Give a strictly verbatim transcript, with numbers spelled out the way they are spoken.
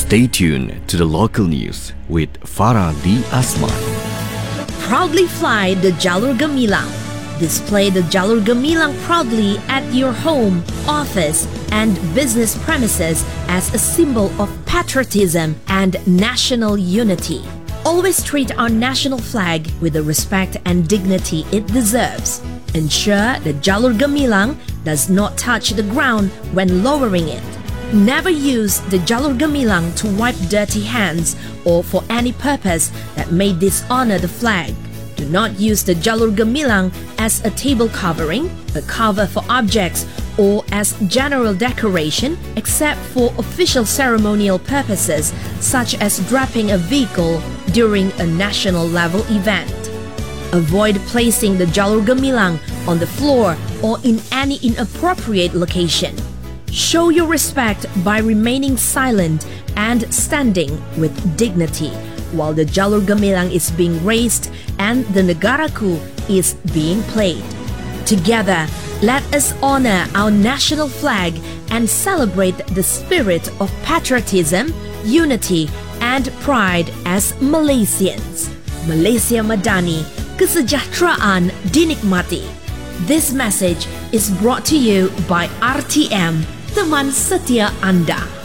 Stay tuned to the local news with Farah D. Asman. Proudly fly the Jalur Gemilang. Display the Jalur Gemilang proudly at your home, office, and business premises as a symbol of patriotism and national unity. Always treat our national flag with the respect and dignity it deserves. Ensure the Jalur Gemilang does not touch the ground when lowering it. Never use the Jalur Gemilang to wipe dirty hands or for any purpose that may dishonor the flag. Do not use the Jalur Gemilang as a table covering, a cover for objects, or as general decoration except for official ceremonial purposes such as draping a vehicle during a national level event. Avoid placing the Jalur Gemilang on the floor or in any inappropriate location. Show your respect by remaining silent and standing with dignity while the Jalur Gemilang is being raised and the Negaraku is being played. Together, let us honor our national flag and celebrate the spirit of patriotism, unity, and pride as Malaysians. Malaysia Madani, kesejahteraan dinikmati. This message is brought to you by R T M, teman setia Anda.